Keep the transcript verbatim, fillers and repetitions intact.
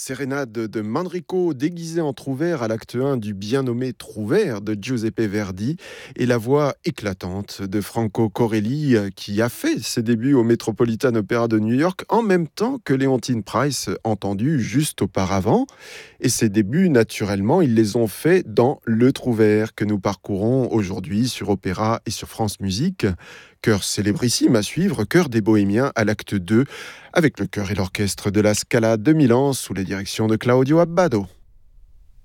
Sérénade de Manrico déguisé en Trouvère à l'acte un du bien nommé Trouvère de Giuseppe Verdi et la voix éclatante de Franco Corelli euh, qui a fait ses débuts au Metropolitan Opera de New York en même temps que Leontine Price entendu juste auparavant. Et ses débuts, naturellement, ils les ont fait dans Le Trouvère que nous parcourons aujourd'hui sur Opéra et sur France Musique. Chœur célébrissime à suivre, chœur des Bohémiens à l'acte deux avec le chœur et l'orchestre de la Scala de Milan sous la direction de Claudio Abbado.